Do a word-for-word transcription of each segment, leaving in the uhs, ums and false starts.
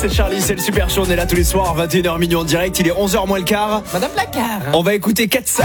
c'est Charlie, c'est le Super Show, on est là tous les soirs, vingt et une heures minuit en direct, il est onze heures moins le quart. Madame Placard. On va écouter Katsai.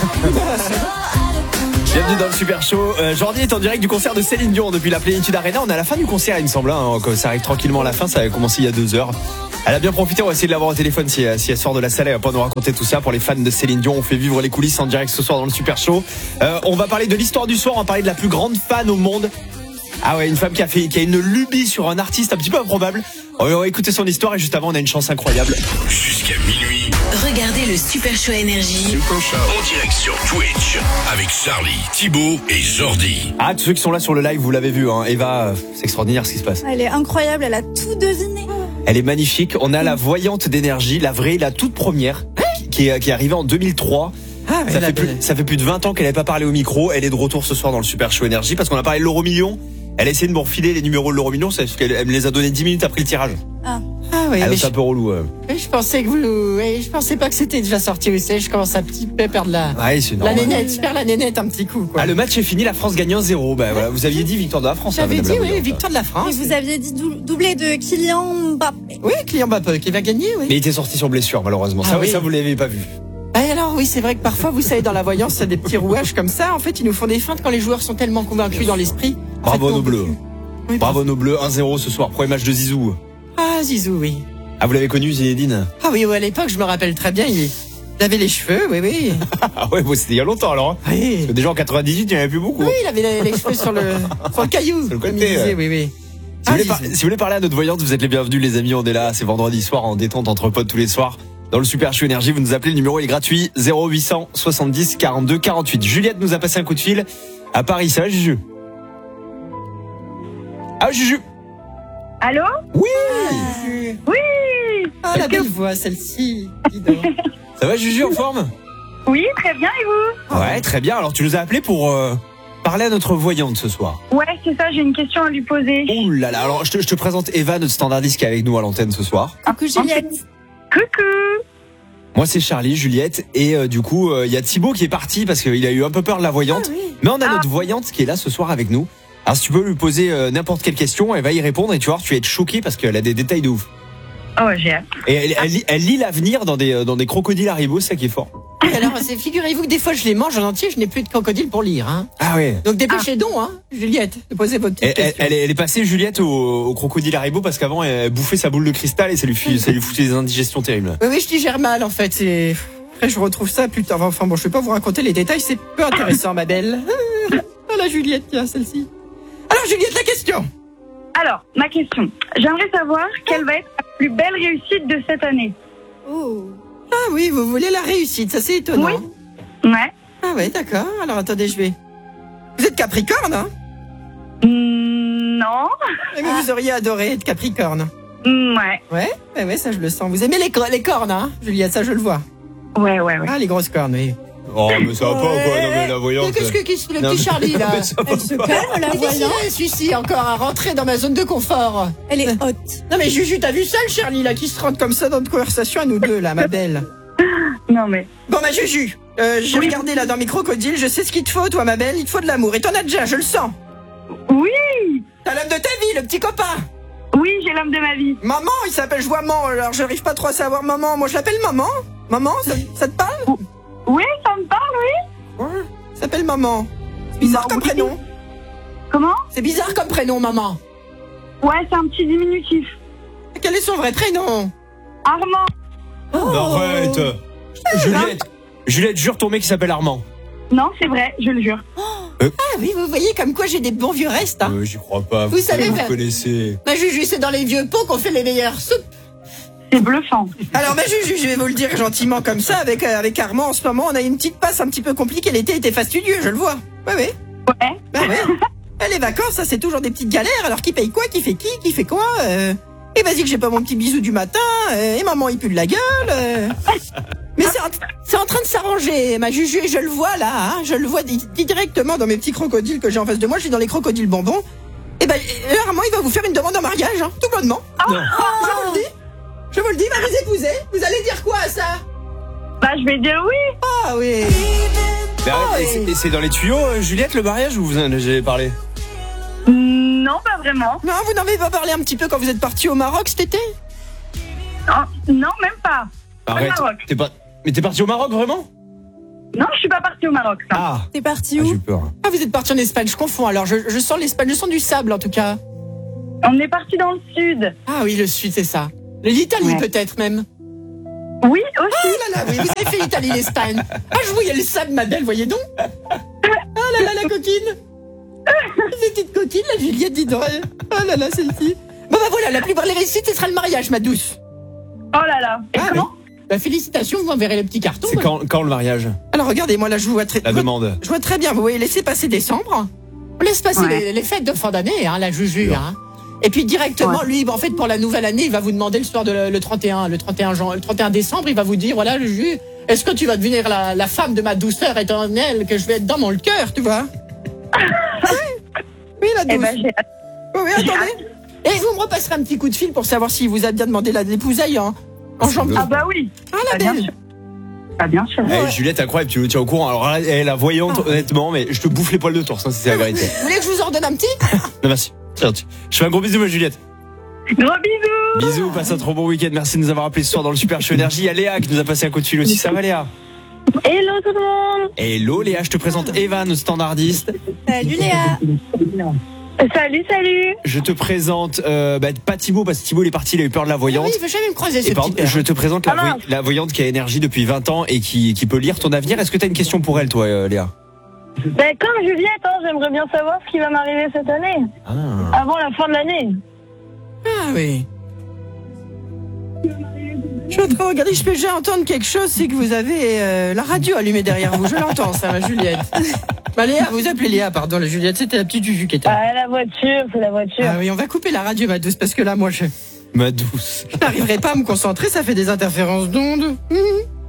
Bienvenue dans le Super Show. Euh, Jordi est en direct du concert de Céline Dion depuis la Plénitude Arena. On est à la fin du concert, il me semble, hein, ça arrive tranquillement à la fin, ça a commencé il y a deux heures. Elle a bien profité, on va essayer de l'avoir au téléphone si, si elle sort de la salle, elle va pas nous raconter tout ça. Pour les fans de Céline Dion, on fait vivre les coulisses en direct ce soir dans le Super Show. Euh, on va parler de l'histoire du soir, on va parler de la plus grande fan au monde. Ah ouais, une femme qui a fait, qui a une lubie sur un artiste un petit peu improbable. On va écouter son histoire et juste avant, on a une chance incroyable. Jusqu'à minuit. Regardez le Super Show Énergie. Super Show. En direct sur Twitch. Avec Charlie, Thibaut et Jordi. Ah, tous ceux qui sont là sur le live, vous l'avez vu, hein. Eva, c'est extraordinaire ce qui se passe. Elle est incroyable, elle a tout deviné. Elle est magnifique. On a la voyante d'énergie, la vraie, la toute première, qui est, qui est arrivée en deux mille trois. Ah, ça, fait plus, ça fait plus de vingt ans qu'elle n'avait pas parlé au micro. Elle est de retour ce soir dans le Super Show Énergie parce qu'on a parlé de l'euro million. Elle a essayé de me refiler les numéros de l'euro million, c'est parce qu'elle elle me les a donnés dix minutes après le tirage. Ah, ah oui, ah, mais c'est un peu relou. Euh. Je pensais que vous, je pensais pas que c'était déjà sorti. Vous savez, je commence à petit peu perdre la, ouais, c'est la nénette. Je perds la nénette un petit coup. Quoi. Ah, le match est fini, la France gagne un zéro. Bah voilà, vous aviez dit victoire de la France. J'avais hein, dit oui, victoire de la France. Et vous aviez dit dou- doublé de Kylian Mbappé. Oui, Kylian Mbappé qui va gagner. Oui. Mais il était sorti sur blessure malheureusement. Ah, ça, oui. ça vous l'avez pas vu. Ah, alors oui, c'est vrai que parfois, vous savez, dans la voyance, il y a des petits rouages comme ça. En fait, ils nous font des feintes quand les joueurs sont tellement convaincus dans l'esprit. Bravo en fait, nos bleus. Oui, bravo nos bleus, un zéro ce soir, premier match de Zizou. Ah, Zizou, oui. Ah, vous l'avez connu, Zinedine? Ah oui, ouais, à l'époque, je me rappelle très bien, il avait les cheveux, oui, oui. Ah ouais, bon, c'était il y a longtemps alors. Hein. Oui. Parce que déjà en quatre-vingt-dix-huit, il n'y en avait plus beaucoup. Oui, il avait les, les cheveux sur le, sur le caillou. Sur le côté, comme il disait, ouais. oui, oui. Si, Ah, vous voulez par- si vous voulez parler à notre voyante, vous êtes les bienvenus les amis, on est là, c'est vendredi soir en détente entre potes tous les soirs. Dans le Super Show Énergie, vous nous appelez, le numéro est gratuit, zéro huit cent soixante-dix quarante-deux quarante-huit. Juliette nous a passé un coup de fil à Paris, ça va Juju? Ah Juju? Allô? Oui. Oui. Ah, la belle voix, celle-ci. Dis donc. Ça va Juju, en forme? Oui, très bien, et vous? Ouais, très bien, alors tu nous as appelé pour euh, parler à notre voyante ce soir. Ouais, c'est ça, j'ai une question à lui poser. Ouh là là, alors je te, je te présente Eva, notre standardiste qui est avec nous à l'antenne ce soir. Coucou Juliette. Coucou. Moi c'est Charlie, Juliette, et euh, du coup il euh, y a Thibaut qui est parti parce qu'il a eu un peu peur de la voyante. Ah, oui. Mais on a Ah. notre voyante qui est là ce soir avec nous. Alors si tu peux lui poser euh, n'importe quelle question, elle va y répondre et tu vas voir, tu vas être choqué parce qu'elle a des détails de ouf. Oh, j'ai hâte. Et elle, elle, lit- elle lit l'avenir dans des, euh, dans des crocodiles Haribo, c'est ça qui est fort. Et alors, c'est- figurez-vous que des fois, je les mange en entier, je n'ai plus de crocodile pour lire, hein. Ah ouais. Donc, dépêchez donc, hein, Juliette, de poser votre petite Elle, elle, question. elle est, elle est passée Juliette au, au crocodile Haribo parce qu'avant elle bouffait sa boule de cristal et ça lui, fit- ça lui foutait des indigestions terribles. Oui, oui, je digère mal, en fait, c'est... Après, je retrouve ça plus tard. Enfin, bon, je vais pas vous raconter les détails, c'est peu intéressant, ma belle. Ah, la Juliette, tiens, celle-ci. Alors, Juliette, la question. Alors, ma question. J'aimerais savoir quelle va être la plus belle réussite de cette année. Oh. Ah oui, vous voulez la réussite, ça c'est étonnant. Oui. Ouais. Ah ouais, d'accord. Alors, attendez, je vais... Vous êtes Capricorne, hein? Mm, non. Eh bien, vous auriez adoré être Capricorne. Mm, ouais. Ouais, ouais, ouais, ça je le sens. Vous aimez les, cor- les cornes, hein, Juliette, ça je le vois. Ouais, ouais, ouais. Ah, les grosses cornes, oui. Oh mais ça va pas ou quoi? Non mais la Mais voyante. Qu'est-ce que qu'est-ce que le Non, petit mais- Charlie, là? mais ça va Elle se pas. calme la Mais voyante. celui-ci encore à rentrer dans ma zone de confort. Elle est haute. Non mais Juju, t'as vu ça le Charlie là qui se rentre comme ça dans notre conversation à nous deux là, ma belle. Non, mais. Bon bah Juju, euh, j'ai Oui. regardé là dans mes crocodiles, je sais ce qu'il te faut toi ma belle, il te faut de l'amour et t'en as déjà, je le sens. Oui. T'as l'homme de ta vie, le petit copain. Oui, j'ai l'homme de ma vie. Maman, il s'appelle je vois maman, alors j'arrive pas trop à savoir maman, moi je l'appelle maman. Maman, ça, ça te parle? Oui, ça me parle, oui. Ouais. Ça s'appelle maman. C'est bizarre Bah, comme oui. prénom. Comment? C'est bizarre comme prénom maman. Ouais, c'est un petit diminutif. Quel est son vrai prénom? Armand. Oh. Arrête. Juliette, Juliette, jure ton mec qui s'appelle Armand. Non, c'est vrai, je le jure. Ah oui, vous voyez comme quoi j'ai des bons vieux restes. Hein. Euh, j'y crois pas. Vous savez, vous ben- connaissez. Ma Juju, c'est dans les vieux pots qu'on fait les meilleures soupes. C'est bluffant. Alors ma Juju, je vais vous le dire gentiment comme ça, avec, euh, avec Armand en ce moment, on a une petite passe un petit peu compliquée, l'été était fastidieux, je le vois. Ouais, ouais. Ouais. Bah ouais. Ah, les vacances, ça c'est toujours des petites galères, alors qui paye quoi, qui fait qui, qui fait quoi euh... Et vas-y que j'ai pas mon petit bisou du matin, euh, et maman il pue de la gueule. euh. Mais c'est en, c'est en train de s'arranger, ma Juju, et je le vois là, hein, je le vois di- directement dans mes petits crocodiles que j'ai en face de moi, je suis dans les crocodiles bonbons. Et ben, euh, Armand il va vous faire une demande en mariage, hein, tout bonnement. Non. Je vous le dis. Je vous le dis, va vous épouser. Vous allez dire quoi à ça? Bah, je vais dire oui. Ah oui. Mais arrête, Oh, et et- c'est- et c'est dans les tuyaux, euh, Juliette, le mariage, ou vous en avez parlé? Non, pas vraiment. Non, vous n'en avez pas parlé un petit peu quand vous êtes parti au Maroc cet été? Oh, non, même pas. Arrête. Au Maroc. T'es pas... Mais t'es parti au Maroc, vraiment? Non, je suis pas partie au Maroc. Non. Ah, T'es parti ah, où? j'ai eu peur. Ah, vous êtes parti en Espagne, je confonds. Alors, je, je sens l'Espagne, je sens du sable en tout cas. On est parti dans le sud. Ah oui, le sud, c'est ça. L'Italie Ouais. peut-être même. Oui, aussi. Oh là là, oui, vous avez fait l'Italie, l'Espagne. Ah, je voyais le sable, ma belle, voyez donc. Ah là là, la coquine. Cette petite coquine, la Juliette, dis donc. Ah là là, celle-ci. Bon bah voilà, la plus belle réussite, ce sera le mariage, ma douce. Oh là là. Et Ah, comment Bah félicitations, vous enverrez le petit carton. C'est quand, quand le mariage? Alors regardez, moi là, je vois très... La demande. Je vois très bien, vous voyez, laissez passer décembre. On laisse passer Ouais. les, les fêtes de fin d'année, hein, la Juju. Hein. Et puis directement, Ouais. lui, en fait, pour la nouvelle année, il va vous demander le soir de le, le trente et un, le trente et un, jan- le trente et un décembre, il va vous dire, voilà, Juju, est-ce que tu vas devenir la, la femme de ma douceur éternelle que je vais être dans mon cœur, tu vois? Oui, la douce. Eh ben, j'ai hâte. Oui, oui, j'ai attendez. Et vous me repasserez un petit coup de fil pour savoir s'il vous a bien demandé la l'épousaille en, en janvier. Ah bah oui. Ah, la Ah, bien belle. sûr. Ah bien sûr. Eh, Juliette, incroyable, tu le tiens au courant. Alors, elle est la voyante, Ah. honnêtement, mais je te bouffe les poils de torse, hein, si c'est la vérité. Vous voulez que je vous en donne un petit? Non, merci. C'est gentil. Je fais un gros bisou, ma Juliette. Gros bisous. Bisous, passe un trop bon week-end. Merci de nous avoir appelé ce soir dans le Super Show Énergie. Il y a Léa qui nous a passé un coup de fil aussi. Ça va, Léa? Hello tout le monde. Hello, Léa, je te présente Evan, standardiste. Salut Léa. Salut, salut. Je te présente, euh, bah, pas Thibaut, parce que Thibaut, il est parti, il a eu peur de la Ah voyante. oui, il veut jamais me croiser, ce Et pardon, petit père. je te présente la, Ah voy- mince. la voyante qui a énergie depuis vingt ans et qui, qui peut lire ton avenir. Est-ce que tu as une question pour elle, toi, euh, Léa? Ben, comme Juliette, hein, j'aimerais bien savoir ce qui va m'arriver cette année, Ah. avant la fin de l'année. Ah oui. Je suis en train de regarder, je peux déjà entendre quelque chose, c'est que vous avez euh, la radio allumée derrière vous. Je l'entends, ça, ma Juliette. Bah, Léa, vous appelez Léa, pardon, la Juliette, c'était la petite Juju qui était là. Ah, la voiture, c'est la voiture. Ah oui, on va couper la radio, ma douce, parce que là, moi, je, Ma douce. je n'arriverai pas à me concentrer, ça fait des interférences d'ondes. Mhm.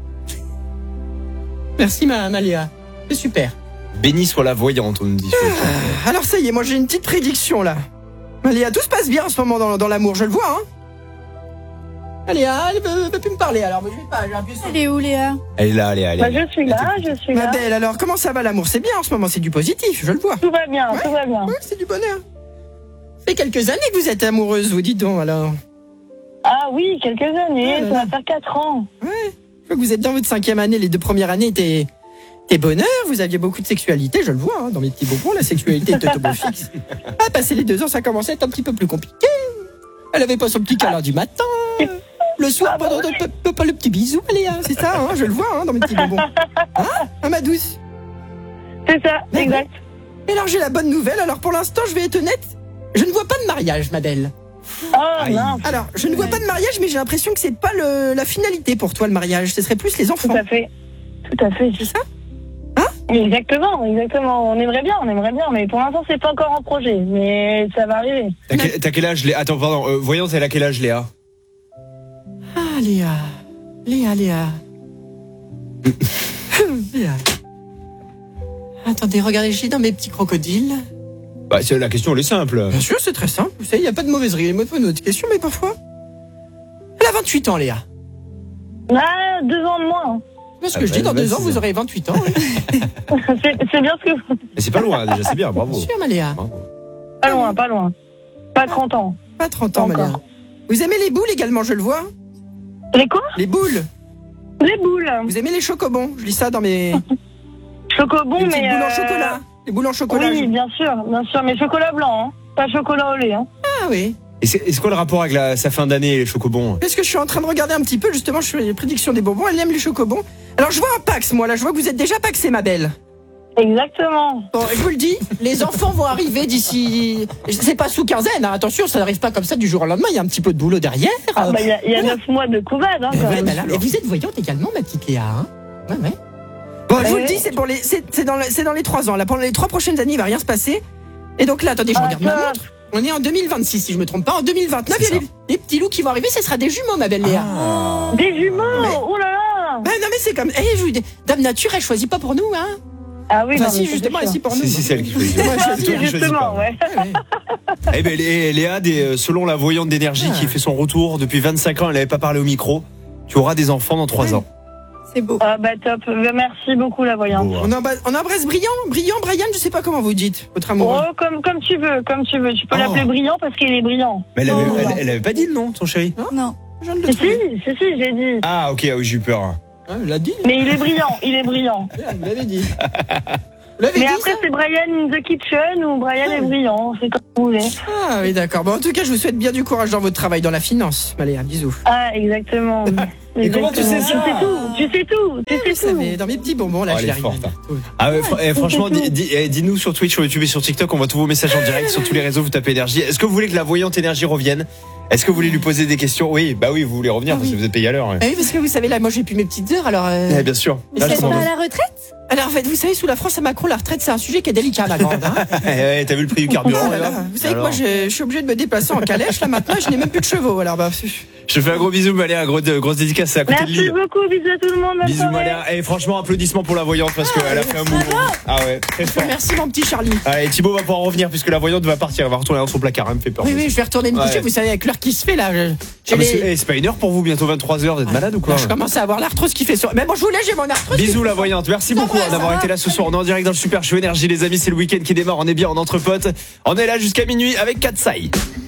Merci, ma, ma Léa. C'est super. Béni soit la voyante, on nous dit. Alors, ça y est, moi, j'ai une petite prédiction, là. Ma Léa, tout se passe bien en ce moment dans, dans l'amour, je le vois, hein. Ah, Léa, elle veut, veut plus me parler, alors, mais je vais pas, j'ai appuyé sur... Elle est où Léa? Elle est là, Léa, elle est Bah, là. je suis là, je suis Ma là. belle, alors, comment ça va l'amour? C'est bien en ce moment, c'est du positif, je le vois. Tout va bien, tout va bien. Oui, c'est du bonheur. Ça fait quelques années que vous êtes amoureuse, vous dites donc, alors. Ah oui, quelques années, Ah là ça là. va faire quatre ans. Je vois que vous êtes dans votre cinquième année, les deux premières années étaient, étaient bonheur, vous aviez beaucoup de sexualité, je le vois, hein, dans mes petits bonbons, la sexualité était au beau fixe. Ah, passer les deux ans, ça commençait à être un petit peu plus compliqué. Elle avait pas son petit câlin du matin. Le soir, pas, pas, pas, pas le petit bisou, allez, hein, c'est ça, hein, je le vois, hein, dans mes petits bonbons. Hein, hein, ma douce? C'est ça, Mais exact. Et alors, j'ai la bonne nouvelle, alors pour l'instant, je vais être honnête, je ne vois pas de mariage, ma belle. Oh Aïe. mince, Alors, je ne vois pas de mariage, mais j'ai l'impression que c'est pas le, la finalité pour toi, le mariage. Ce serait plus les enfants. tout à fait. Tout à fait. C'est ça? Exactement, exactement. On aimerait bien, on aimerait bien, mais pour l'instant, c'est pas encore en projet. Mais ça va arriver. T'as quel, t'as quel âge, Léa? Attends, pardon, euh, voyante, elle a quel âge, Léa? Ah, Léa. Léa, Léa. Léa. Attendez, regardez, j'ai dans mes petits crocodiles. Bah, c'est- la question, elle est simple. Bien sûr, c'est très simple. Vous savez, il n'y a pas de mauvaise mauvaise question, mais parfois. Elle a vingt-huit ans, Léa. Ah, deux ans de moins. Parce Ah que je bah, dis, dans bah, deux ans, c'est vous ça. aurez vingt-huit ans. hein. c'est c'est bien ce que vous... Mais c'est pas loin, déjà, c'est bien, bravo. Bien sûr, ma Léa. Bravo. Pas loin, pas loin. Pas trente ans. Pas trente ans, ma Encore. Léa. Vous aimez les boules également, je le vois. Les quoi? Les boules. Les boules. Vous aimez les chocobons. Je lis ça dans mes. Chocobon, les petites mais... boules en euh, chocolat. Les boules en chocolat. Oui, je- bien sûr, bien sûr. Mais chocolat blanc, hein. Pas chocolat au lait, hein. Ah oui. Et c'est, et c'est quoi le rapport avec la, sa fin d'année et les chocobons? Parce que je suis en train de regarder un petit peu, justement, je fais les prédictions des bonbons. Elle aime les chocobons. Alors, je vois un Pax, moi, là. Je vois que vous êtes déjà paxé, ma belle. Exactement. Bon, je vous le dis, les enfants vont arriver d'ici. C'est pas sous quinzaine, hein. Attention, ça n'arrive pas comme ça du jour au lendemain. Il y a un petit peu de boulot derrière. Ah, bah, il y a, il y a Voilà. neuf mois de couvade, hein, Et, quand ouais, même. bah là, et vous êtes voyante également, ma petite Léa. Hein ouais, ouais. Bon, je vous le Ouais. dis, c'est pour les, c'est, c'est dans, le- c'est dans les trois ans. Là, pendant les trois prochaines années, il va rien se passer. Et donc là, attendez, je Ah, regarde ma ça. montre. On est en deux mille vingt-six, si je me trompe pas. En deux mille vingt-neuf, il C'est y a ça. les, les petits loups qui vont arriver. Ce sera des jumeaux, ma belle Léa. Ah. Des jumeaux. Mais- Oh là là. Ben non, mais c'est comme. Eh, je vous dis, Dame Nature, elle choisit pas pour nous, hein. Ah oui, Enfin, non, si, mais c'est justement, sûr. elle, si pour nous. Si, si, c'est elle qui choisit. Moi, je Ah, choisis. si, toi qui choisis justement, pas. ouais. Ouais, ouais. Eh ben, Lé- Léa, des, euh, selon la voyante d'énergie qui fait son retour depuis vingt-cinq ans, elle n'avait pas parlé au micro. Tu auras des enfants dans trois ans. C'est beau. Ah bah top. Merci beaucoup, la voyante. Beau, hein. On, embrasse, on embrasse Brillant, Brillant, Brian, je sais pas comment vous dites, votre amoureux. Oh, comme, comme tu veux, comme tu veux. Tu peux Oh. l'appeler brillant parce qu'il est brillant. Mais elle avait, Oh. elle, elle avait pas dit le nom, ton chéri? Non. Je viens de le Si, si, trouver. si, si, j'ai dit. Ah, ok, oui, j'ai eu peur. Ah, il l'a dit. Mais il est brillant, il est brillant. Vous l'avez dit. Vous l'avez Mais dit, après, ça c'est Brian in the Kitchen ou Brian est brillant, c'est comme vous voulez. Ah oui, d'accord. Bon, en tout cas, je vous souhaite bien du courage dans votre travail dans la finance. Allez, un bisou. Ah, exactement. Et comment tu sais ça? Tu sais tout, tu sais tout, tu Vous sais tout. savez, dans mes petits bonbons, là, Oh, je elle l'ai est forte, arrivé. Ah ouais, fr- eh, franchement, dis- dis- eh, dis-nous sur Twitch, sur YouTube et sur TikTok, on voit tous vos messages en direct sur tous les réseaux, vous tapez énergie. Est-ce que vous voulez que la voyante énergie revienne? Est-ce que vous voulez lui poser des questions? Oui, bah oui, vous voulez revenir Ah parce que oui. vous êtes payé à l'heure. Ouais. Ah oui, parce que vous savez, là, moi, j'ai plus mes petites heures, alors. euh, Eh, bien sûr. Mais Là, c'est je pas comprends. à la retraite? Alors, en fait, vous savez, sous la France à Macron, la retraite, c'est un sujet qui est délicat, ma grande. Hein. Eh, ouais, t'as vu le prix du carburant Oh là là. là Vous savez que Alors, moi, je, je suis obligé de me déplacer en calèche, là, maintenant, et je n'ai même plus de chevaux, alors, bah. je te fais un gros bisou, Maléa, gros, de- grosse dédicace, c'est à côté de Merci Lille. beaucoup, bisous à tout le monde. bonne Bisous soirée. Maléa. Et franchement, applaudissements pour la voyante parce qu'elle a fait un mouvement. Ah ouais, très fort. Merci, mon petit Charlie. Allez, Thibaut va pouvoir revenir puisque la voyante va partir, elle va retourner dans son placard, elle me fait peur. Oui, oui, je vais retourner me coucher, Ouais. vous savez, avec l'heure qui se fait, là. je- j'ai Ah, mais les- c'est, eh, c'est pas une heure pour vous, bientôt vingt-trois heures, vous êtes malade ou quoi? Je commence à avoir l'arthrose qui fait sur. Mais bon, je vous laisse, j'ai mon arthrose. qui Bisous fait- la voyante, merci Ça beaucoup va, hein, ça d'avoir va. été là ce soir. On est en direct dans le Super Show Énergie les amis, c'est le week-end qui démarre, on est bien en entre potes. On est là jusqu'à minuit avec Katsai.